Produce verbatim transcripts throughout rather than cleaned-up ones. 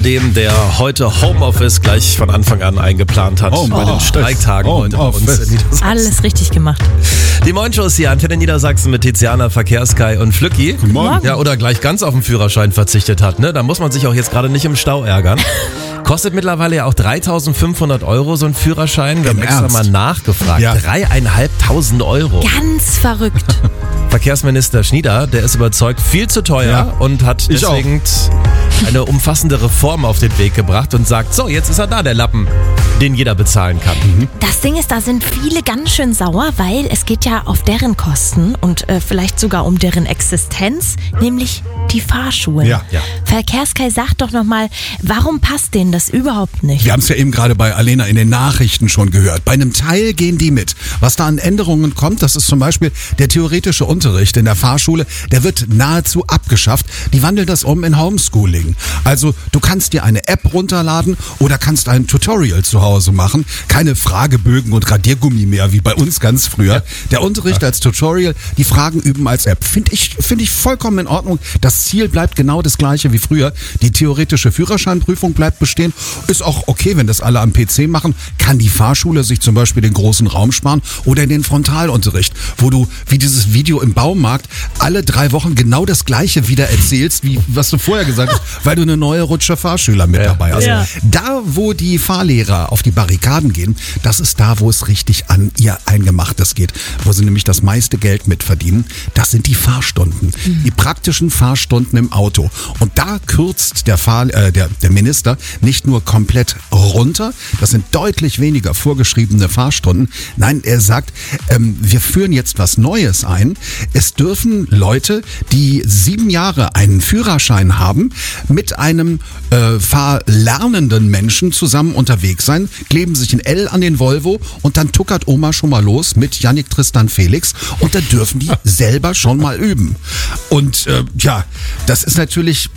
dem, der heute Homeoffice gleich von Anfang an eingeplant hat. Home bei den Office. Streittagen Home heute bei uns Office. in Niedersachsen. Alles richtig gemacht. Die Moin-Shows hier, Antenne Niedersachsen mit Tiziana, Verkehrskai und Flücki. Guten Morgen. Ja, oder gleich ganz auf den Führerschein verzichtet hat, ne? Da muss man sich auch jetzt gerade nicht im Stau ärgern. Kostet mittlerweile ja auch dreitausendfünfhundert Euro so ein Führerschein. Wir Im haben extra Ernst? mal nachgefragt. Ja. Dreieinhalbtausend Euro. Ganz verrückt. Verkehrsminister Schnieder, der ist überzeugt, viel zu teuer Ja. und hat Ich deswegen eine umfassende Reform auf den Weg gebracht und sagt, so, jetzt ist er da, der Lappen, den jeder bezahlen kann. Das Ding ist, da sind viele ganz schön sauer, weil es geht ja auf deren Kosten und äh, vielleicht sogar um deren Existenz, nämlich die Fahrschulen. Ja, ja. Verkehrskai, sag doch nochmal, warum passt denen das überhaupt nicht? Wir haben es ja eben gerade bei Alena in den Nachrichten schon gehört. Bei einem Teil gehen die mit. Was da an Änderungen kommt, das ist zum Beispiel der theoretische Unterricht in der Fahrschule, der wird nahezu abgeschafft. Die wandeln das um in Homeschooling. Also du kannst dir eine App runterladen oder kannst ein Tutorial zu Hause machen. Keine Fragebögen und Radiergummi mehr, wie bei uns ganz früher. Der Unterricht als Tutorial, die Fragen üben als App. Finde ich, finde ich vollkommen in Ordnung. Das Ziel bleibt genau das gleiche wie früher. Die theoretische Führerscheinprüfung bleibt bestehen. Ist auch okay, wenn das alle am P C machen. Kann die Fahrschule sich zum Beispiel den großen Raum sparen oder den Frontalunterricht, wo du, wie dieses Video im Baumarkt, alle drei Wochen genau das Gleiche wieder erzählst, wie was du vorher gesagt hast, weil du eine neue Rutsche Fahrschüler mit Ja. dabei hast. Ja. Da, wo die Fahrlehrer auf die Barrikaden gehen, das ist da, wo es richtig an ihr Eingemachtes geht, wo sie nämlich das meiste Geld mitverdienen. Das sind die Fahrstunden, Mhm. die praktischen Fahrstunden im Auto. Und da kürzt der, Fahr, äh, der, der Minister nicht nur komplett runter, das sind deutlich weniger vorgeschriebene Fahrstunden. Nein, er sagt, ähm, wir führen jetzt was Neues ein. Es dürfen Leute, die sieben Jahre einen Führerschein haben, mit einem äh, fahrlernenden Menschen zusammen unterwegs sein, kleben sich ein L an den Volvo und dann tuckert Oma schon mal los mit Yannick Tristan Felix und da dürfen die selber schon mal üben. Und äh, ja, das ist natürlich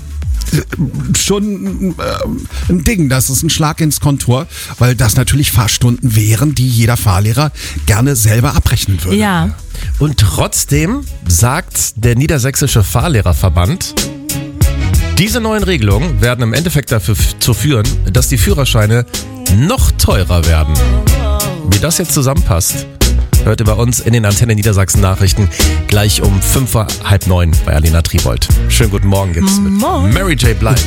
schon äh, ein Ding, das ist ein Schlag ins Kontor, weil das natürlich Fahrstunden wären, die jeder Fahrlehrer gerne selber abrechnen würde. Ja. Und trotzdem sagt der Niedersächsische Fahrlehrerverband, diese neuen Regelungen werden im Endeffekt dafür zu führen, dass die Führerscheine noch teurer werden. Wie das jetzt zusammenpasst, hört ihr bei uns in den Antenne Niedersachsen Nachrichten gleich um fünf, halb neun bei Alena Tribold. Schönen guten Morgen jetzt mit Morgen. Mary J. Blige.